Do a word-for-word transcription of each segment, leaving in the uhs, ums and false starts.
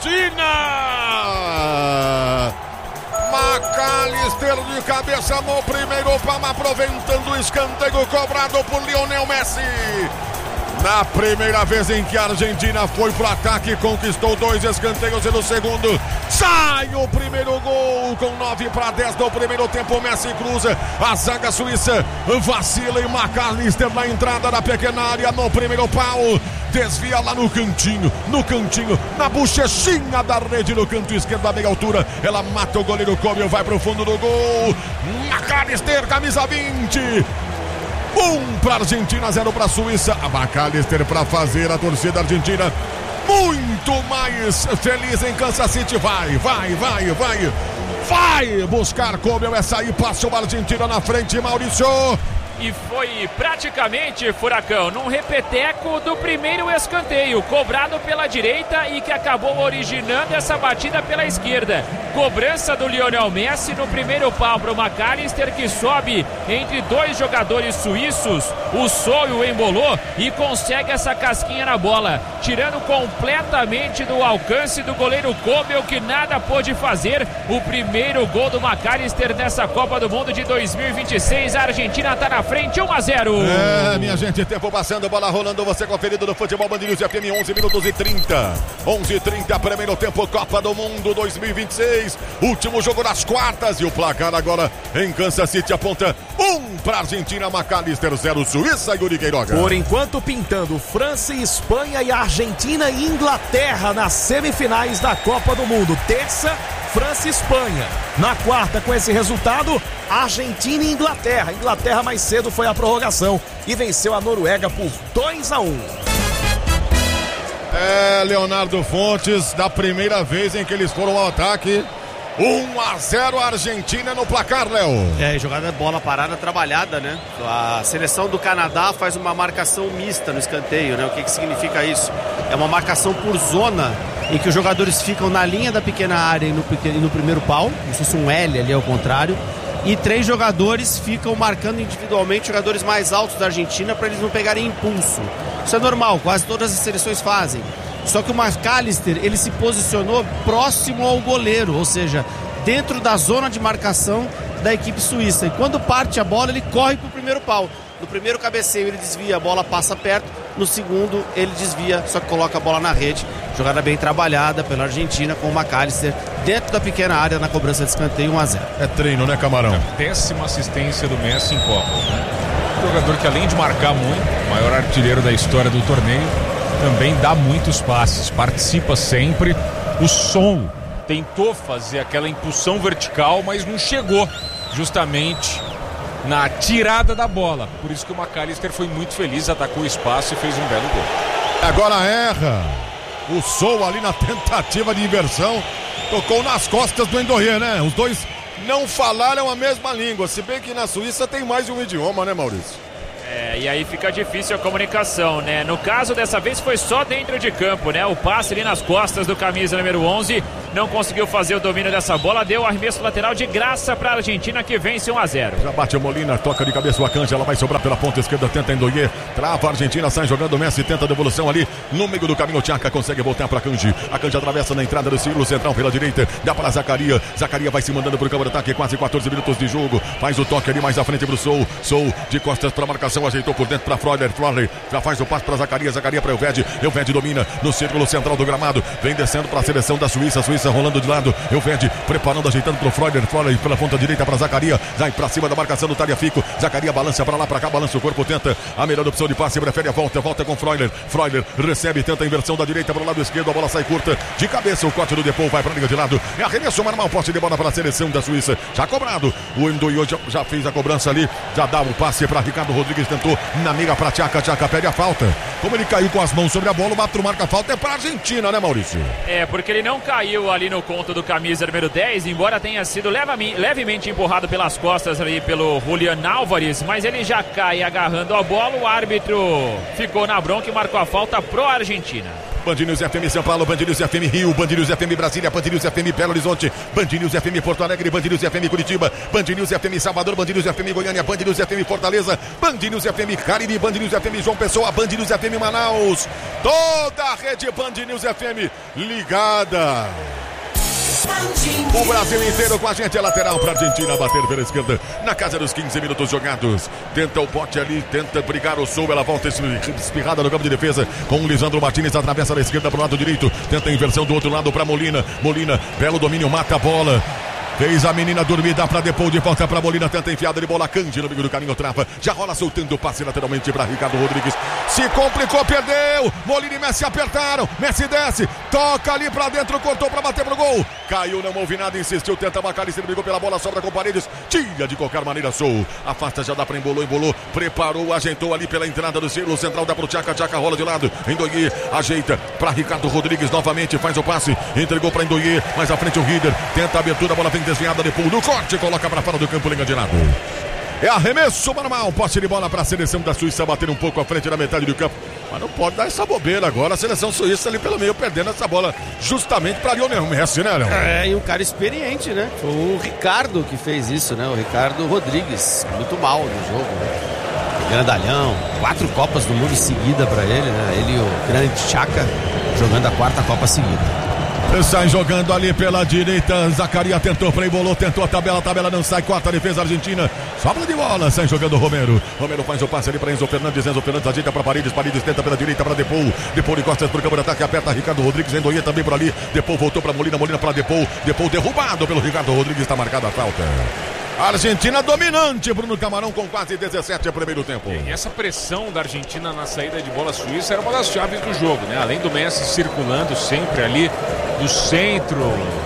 Argentina! McAllister de cabeça no primeiro pau, aproveitando o escanteio cobrado por Lionel Messi. Na primeira vez em que a Argentina foi pro ataque e conquistou dois escanteios, e no segundo sai o primeiro gol com nove para dez do primeiro tempo. Messi cruza, a zaga suíça vacila e McAllister na entrada da pequena área no primeiro pau. Desvia lá no cantinho, no cantinho, na bochechinha da rede, no canto esquerdo, a meia altura. Ela mata o goleiro Kobe, vai pro fundo do gol. McAllister, camisa vinte. Um para Argentina, zero para Suíça. A McAllister para fazer a torcida argentina muito mais feliz em Kansas City. Vai, vai, vai, vai. Vai buscar Kobe, essa aí passou a Argentina na frente, Maurício. E foi praticamente, Furacão, num repeteco do primeiro escanteio, cobrado pela direita e que acabou originando essa batida pela esquerda. Cobrança do Lionel Messi no primeiro pau para o McAllister, que sobe entre dois jogadores suíços, o Sou e o Embolou, e consegue essa casquinha na bola, tirando completamente do alcance do goleiro Kobe, que nada pôde fazer. O primeiro gol do McAllister nessa Copa do Mundo de dois mil e vinte e seis. A Argentina está na frente, um a zero. É, minha gente, tempo passando, bola rolando, você conferido no Futebol Band News F M, onze minutos e trinta. onze e trinta, primeiro tempo, Copa do Mundo dois mil e vinte e seis. Último jogo das quartas e o placar agora em Kansas City aponta um para Argentina, McAllister zero, Suíça, Yuri Queiroga. Por enquanto pintando França e Espanha e Argentina e Inglaterra nas semifinais da Copa do Mundo. Terça, França e Espanha. Na quarta, com esse resultado, Argentina e Inglaterra. Inglaterra mais cedo foi a prorrogação e venceu a Noruega por dois a um. É, Leonardo Fontes, da primeira vez em que eles foram ao ataque, um a zero a Argentina no placar, Léo. É, jogada de bola parada trabalhada, né? A seleção do Canadá faz uma marcação mista no escanteio, né? O que que significa isso? É uma marcação por zona, em que os jogadores ficam na linha da pequena área e no, pequeno, e no primeiro pau, como se fosse um L ali ao contrário, e três jogadores ficam marcando individualmente jogadores mais altos da Argentina para eles não pegarem impulso. Isso é normal, quase todas as seleções fazem. Só que o McAllister, ele se posicionou próximo ao goleiro, ou seja, dentro da zona de marcação da equipe suíça. E quando parte a bola, ele corre para o primeiro pau. No primeiro cabeceio ele desvia, a bola passa perto. No segundo ele desvia, só que coloca a bola na rede. Jogada bem trabalhada pela Argentina com o McAllister dentro da pequena área na cobrança de escanteio, um a zero. É treino, né, Camarão? Décima assistência do Messi em Copa. Um jogador que, além de marcar muito, maior artilheiro da história do torneio, também dá muitos passes, participa sempre. O Som tentou fazer aquela impulsão vertical, mas não chegou justamente na tirada da bola. Por isso que o McAllister foi muito feliz, atacou o espaço e fez um belo gol. Agora erra. O Sou ali na tentativa de inversão tocou nas costas do Endoié, né? Os dois não falaram a mesma língua, se bem que na Suíça tem mais de um idioma, né, Maurício? É, e aí fica difícil a comunicação, né? No caso, dessa vez foi só dentro de campo, né? O passe ali nas costas do camisa número onze, não conseguiu fazer o domínio dessa bola, deu arremesso lateral de graça para a Argentina, que vence um a zero. Já bate o Molina, toca de cabeça o Akanji, ela vai sobrar pela ponta esquerda, tenta Endoié, trava a Argentina, sai jogando o Messi, tenta a devolução ali, no meio do caminho o Tchaka consegue voltar para Akanji, Akanji atravessa na entrada do círculo central pela direita, dá para Zacaria, Zacaria vai se mandando para o campo de ataque, quase quatorze minutos de jogo, faz o toque ali mais à frente para o Sou, Sou de costas para a marcação, ajeitou por dentro para Freuler, Freuler já faz o passe para Zacaria, Zacaria para Elvedi, Elvedi domina no círculo central do gramado, vem descendo para a seleção da Suíça, Suíça rolando de lado, Elvedi preparando, ajeitando para o Freuler, Freuler pela ponta direita para Zacaria, vai para cima da marcação do Tagliafico, Zacaria balança para lá, para cá, balança o corpo, tenta a melhor opção de passe, prefere a volta, volta com Freuler, Freuler recebe, tenta a inversão da direita para o lado esquerdo, a bola sai curta, de cabeça o corte do Depou, vai para a liga de lado, é arremesso normal, posse de bola para a seleção da Suíça, já cobrado, o Endoié já, já fez a cobrança ali, já dá o passe para Ricardo Rodrigues, tentou na meiga para Tchaka, Tchaka pede a falta, como ele caiu com as mãos sobre a bola, o árbitro marca a falta, é para a Argentina, né, Maurício? É, porque ele não caiu ali no conto do camisa número dez, embora tenha sido levemente empurrado pelas costas ali pelo Julián Álvares, mas ele já cai agarrando a bola, o árbitro ficou na bronca e marcou a falta pro Argentina. Band News F M São Paulo, Band News F M Rio, Band News F M Brasília, Band News F M Belo Horizonte, Band News F M Porto Alegre, Band News F M Curitiba, Band News F M Salvador, Band News F M Goiânia, Band News F M Fortaleza, Band News F M Cariri, Band News F M João Pessoa, Band News F M Manaus. Toda a rede Band News F M ligada. O Brasil inteiro com a gente, é lateral para a Argentina bater pela esquerda, na casa dos quinze minutos jogados. Tenta o bote ali, tenta brigar o Sou, ela volta espirrada no campo de defesa com o Lisandro Martínez, atravessa da esquerda para o lado direito, tenta a inversão do outro lado para Molina. Molina, belo domínio, mata a bola. Fez a menina dormir, dá pra Depou, de volta pra Molina, tenta enfiada de bola, Cândido no meio do caminho, trava, já rola soltando o passe lateralmente pra Ricardo Rodrigues, se complicou, perdeu, Molina e Messi apertaram, Messi desce, toca ali pra dentro, cortou pra bater pro gol, caiu, não houve nada, insistiu, tenta McAllister, brigou pela bola, sobra com Paredes, tira de qualquer maneira, Sou, afasta, já dá pra embolou, embolou, preparou, ajeitou ali pela entrada do círculo central, dá pro Tchaca, Tchaca rola de lado, Endoye, ajeita pra Ricardo Rodrigues, novamente faz o passe, entregou pra Endoye, mais à frente o Rieder, tenta a abertura, a bola vem desviada depois do corte, coloca para fora do campo, liga de lado. É arremesso manual, posse de bola para a seleção da Suíça bater um pouco à frente da metade do campo. Mas não pode dar essa bobeira agora, a seleção suíça ali pelo meio perdendo essa bola justamente para Lionel Messi, né, Leão? É, e um cara experiente, né? Foi o Ricardo que fez isso, né? O Ricardo Rodrigues, muito mal no jogo, né? Grandalhão, quatro Copas do Mundo em seguida para ele, né? Ele e o grande Tchaca jogando a quarta Copa seguida. Sai jogando ali pela direita, Zacarias tentou, embolou, tentou a tabela, a tabela não sai, corta a defesa argentina, sobra de bola, sai jogando o Romero, Romero faz o passe ali para Enzo Fernandes, Enzo Fernandes ajeita para Paredes, Paredes tenta pela direita para Depou, Depou de costas para o campo de ataque, aperta Ricardo Rodrigues, Endoye também por ali, Depou voltou para Molina, Molina para Depou, Depou derrubado pelo Ricardo Rodrigues, está marcada a falta. Argentina dominante, Bruno Camarão com quase dezessete a primeiro tempo. E essa pressão da Argentina na saída de bola suíça era uma das chaves do jogo, né? Além do Messi circulando sempre ali do centro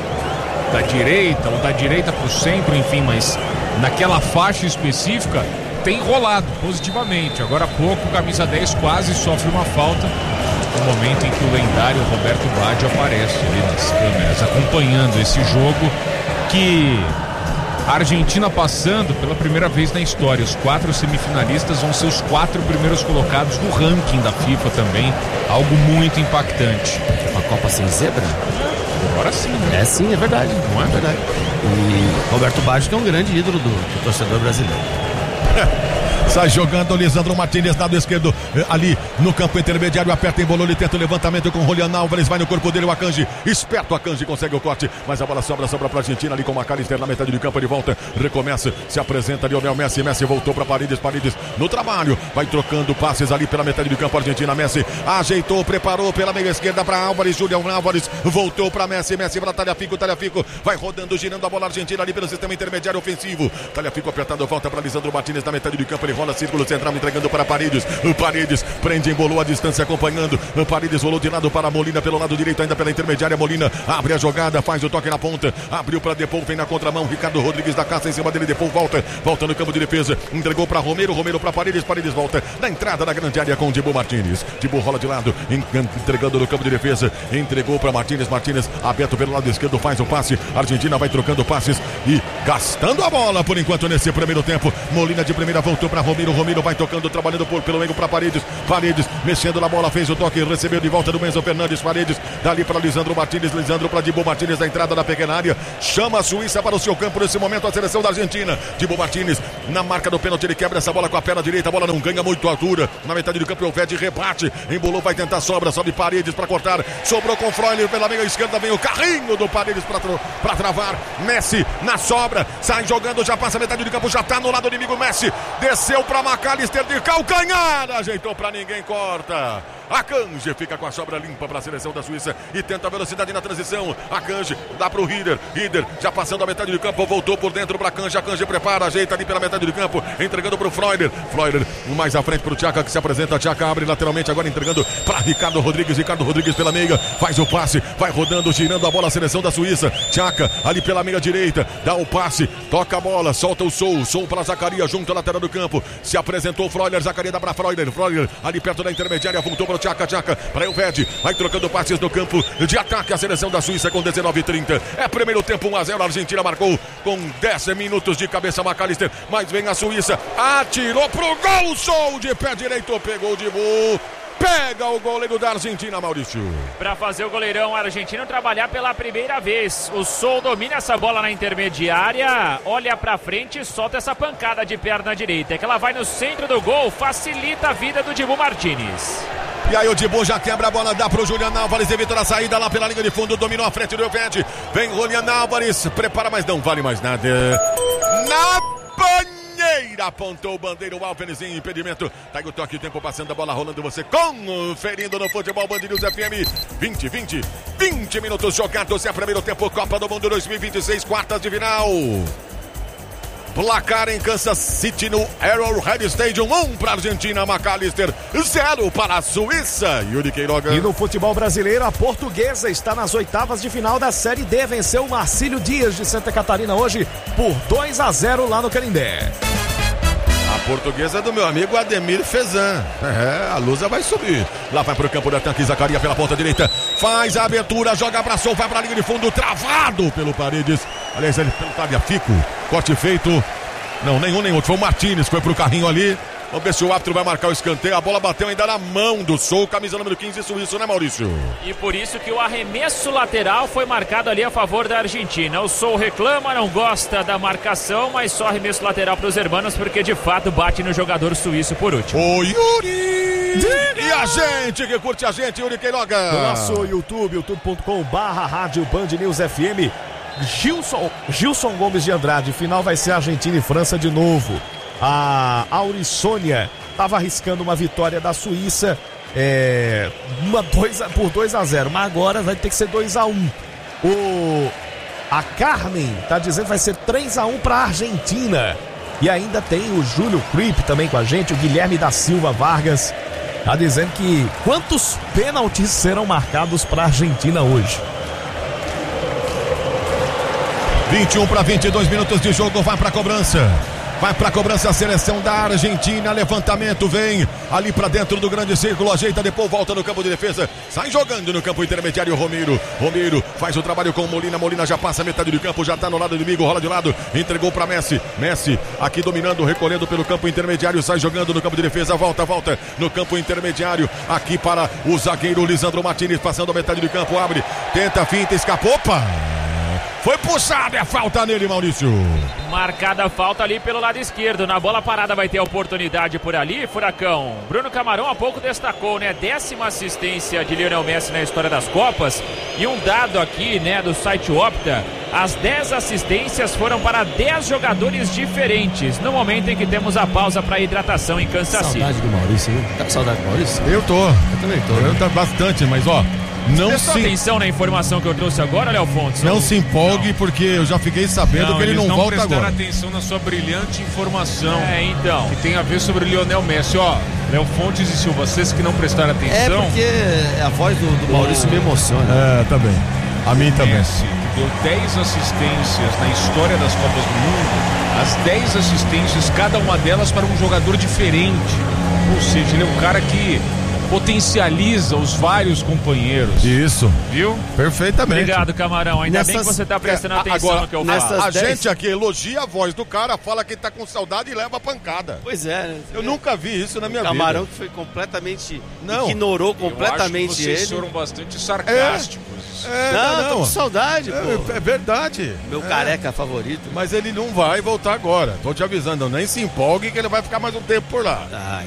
da direita, ou da direita para o centro, enfim, mas naquela faixa específica tem rolado positivamente. Agora há pouco o camisa dez quase sofre uma falta no momento em que o lendário Roberto Baggio aparece ali nas câmeras, acompanhando esse jogo que... A Argentina passando pela primeira vez na história. Os quatro semifinalistas vão ser os quatro primeiros colocados no ranking da FIFA também. Algo muito impactante. Uma Copa sem zebra? Agora sim, né? É sim, é verdade. Não é verdade. E Roberto Baggio que é um grande ídolo do, do torcedor brasileiro. Sai jogando o Lisandro Martínez, lado esquerdo, ali no campo intermediário, aperta, embolou, ele tenta o levantamento com o Julián Álvares, vai no corpo dele o Akanji, esperto Akanji, consegue o corte, mas a bola sobra, sobra pra Argentina ali com o McAllister na metade do campo, de volta, recomeça, se apresenta Lionel Messi, Messi voltou pra Paredes, Paredes no trabalho, vai trocando passes ali pela metade do campo, Argentina, Messi ajeitou, preparou pela meia esquerda pra Álvares, Julián Álvares, voltou pra Messi, Messi pra Tagliafico, Tagliafico vai rodando, girando a bola argentina ali pelo sistema intermediário ofensivo, Tagliafico apertando, volta pra Lisandro Martínez na metade do campo, ele rola círculo central, entregando para Paredes, Paredes prende, embolou a distância, acompanhando, Paredes rolou de lado para Molina, pelo lado direito ainda pela intermediária, Molina abre a jogada, faz o toque na ponta, abriu para Depou, vem na contramão, Ricardo Rodrigues da caça em cima dele, Depou volta, volta no campo de defesa, entregou para Romero, Romero para Paredes, Paredes volta, na entrada da grande área com Dibu Martínez, Dibu rola de lado, entregando no campo de defesa, entregou para Martínez, Martínez aberto pelo lado esquerdo, faz o passe, Argentina vai trocando passes e gastando a bola por enquanto nesse primeiro tempo, Molina de primeira voltou para Romero, Romero vai tocando, trabalhando por, pelo meio para Paredes, Paredes mexendo na bola, fez o toque, recebeu de volta do Enzo Fernandes, Paredes, dali para Lisandro Martínez, Lisandro para Dibu Martínez, na entrada da pequena área, chama a Suíça para o seu campo nesse momento, a seleção da Argentina, Dibu Martínez, na marca do pênalti, ele quebra essa bola com a perna direita, a bola não ganha muito altura, na metade do campo o Vede rebate, embolou, vai tentar sobra, sobe Paredes para cortar, sobrou com Freuler pela meia esquerda, vem o carrinho do Paredes para travar, Messi na sobra, sai jogando, já passa a metade do campo, já tá no lado inimigo, Messi, desceu para McAllister de calcanhar, ajeitou para ninguém, corta. Akanji fica com a sobra limpa para a seleção da Suíça e tenta velocidade na transição. Akanji dá para o Rieder, Rieder já passando a metade do campo, voltou por dentro para Akanji, Akanji prepara, ajeita ali pela metade do campo, entregando para o Freuler, Freuler mais à frente para o Tchaca que se apresenta, Tchaca abre lateralmente agora entregando para Ricardo Rodrigues, Ricardo Rodrigues pela meia, faz o passe, vai rodando, girando a bola a seleção da Suíça, Tchaca ali pela meia direita, dá o passe, toca a bola, solta o Sou, Sou para Zacarias junto à lateral do campo, se apresentou o Freuler, Zacarias dá para Freuler, Freuler ali perto da intermediária, voltou para o Tchaca, Tchaca para Elvedi, vai trocando passes no campo de ataque a seleção da Suíça com dezenove e trinta, é primeiro tempo um a zero, a Argentina marcou com dez minutos de cabeça McAllister, mas vem a Suíça, atirou pro gol, Sou de pé direito, pegou de Dibu, Pega o goleiro da Argentina, Maurício. Para fazer o goleirão argentino trabalhar pela primeira vez. O Sol domina essa bola na intermediária, olha para frente e solta essa pancada de perna direita. É que ela vai no centro do gol, facilita a vida do Dibu Martínez. E aí o Dibu já quebra a bola, dá pro Julian Álvares, evita a saída lá pela linha de fundo, dominou a frente do Elvete. Vem Julian Álvares, prepara, mas não vale mais nada. Na banheira, apontou o bandeiro Álvares em impedimento. Tá aí o toque, o tempo passando, a bola rolando, você conferindo no Futebol Band News F M. vinte, vinte, vinte minutos jogados, é o primeiro tempo, Copa do Mundo dois mil e vinte e seis, quartas de final. Placar em Kansas City no Arrowhead Stadium, um para a Argentina, McAllister, zero para a Suíça, Yuri Queiroga. E no futebol brasileiro, a Portuguesa está nas oitavas de final da Série D, venceu o Marcílio Dias de Santa Catarina hoje por dois a zero lá no Canindé. A Portuguesa do meu amigo Ademir Fezan. É, a Lusa vai subir. Lá vai pro campo da tanque, Zacaria pela ponta direita. Faz a abertura, joga pra Sol, vai pra linha de fundo, travado pelo Paredes. Aliás, ele pelo Tagliafico. Corte feito. Não, nenhum, nem outro. Foi o Martínez, foi pro carrinho ali. Vamos ver se o árbitro vai marcar o escanteio. A bola bateu ainda na mão do Sol, camisa número quinze, suíço, né, Maurício? E por isso que o arremesso lateral foi marcado ali a favor da Argentina. O Sol reclama, não gosta da marcação, mas só arremesso lateral para os hermanos, porque de fato bate no jogador suíço por último. Ô, Yuri! E a gente que curte a gente, Yuri Queiroga. No nosso YouTube, youtube ponto com barra rádio Band News F M. Gilson, Gilson Gomes de Andrade, final vai ser Argentina e França de novo. A Aurissônia estava arriscando uma vitória da Suíça é, uma dois, por dois a zero, mas agora vai ter que ser dois a um. O, a Carmen está dizendo que vai ser três a um para a Argentina. E ainda tem o Júlio Cripe também com a gente, o Guilherme da Silva Vargas. Está dizendo que quantos pênaltis serão marcados para a Argentina hoje? vinte e um para vinte e dois minutos de jogo, vai para a cobrança. Vai pra cobrança a seleção da Argentina, levantamento, vem ali pra dentro do grande círculo, ajeita, depois volta no campo de defesa, sai jogando no campo intermediário, Romero, Romero faz o trabalho com Molina, Molina já passa a metade do campo, já tá no lado inimigo, rola de lado, entregou pra Messi, Messi aqui dominando, recolhendo pelo campo intermediário, sai jogando no campo de defesa, volta, volta no campo intermediário, aqui para o zagueiro Lisandro Martínez, passando a metade do campo, abre, tenta, finta, escapou, opa! Foi puxado, é falta nele, Maurício. Marcada a falta ali pelo lado esquerdo. Na bola parada vai ter a oportunidade por ali, Furacão. Bruno Camarão há pouco destacou, né? Décima assistência de Lionel Messi na história das Copas. E um dado aqui, né, do site Opta. As dez assistências foram para dez jogadores diferentes. No momento em que temos a pausa para hidratação em Kansas City. Saudade do Maurício, viu? Tá com saudade do Maurício? Eu tô. Eu também tô. Eu tô bastante, mas ó... Não Prestou se... atenção na informação que eu trouxe agora, Léo Fontes? Não se empolgue, não. Porque eu já fiquei sabendo não, que ele não, não volta agora. Não prestaram atenção na sua brilhante informação. É, então. Que tem a ver sobre o Lionel Messi. Ó, Léo Fontes e Silva, vocês que não prestaram atenção... É porque a voz do, do Maurício o... me emociona. É, também. A mim também. Messi, que deu dez assistências na história das Copas do Mundo. As dez assistências, cada uma delas para um jogador diferente. Ou seja, ele é um cara que... potencializa os vários companheiros. Isso. Viu? Perfeitamente. Obrigado, Camarão. Ainda Nessas... bem que você tá prestando é, atenção agora, no que eu falo. A dez... gente aqui elogia a voz do cara, fala que tá com saudade e leva a pancada. Pois é, né? Eu é. nunca vi isso na minha Camarão vida. que foi completamente... Não. Ignorou completamente eu acho que vocês ele. foram bastante sarcásticos. É, não, não, não, tô com saudade, é, pô. É verdade. Meu é. careca favorito. Mas ele não vai voltar agora. Tô te avisando, nem se empolgue que ele vai ficar mais um tempo por lá. Ai.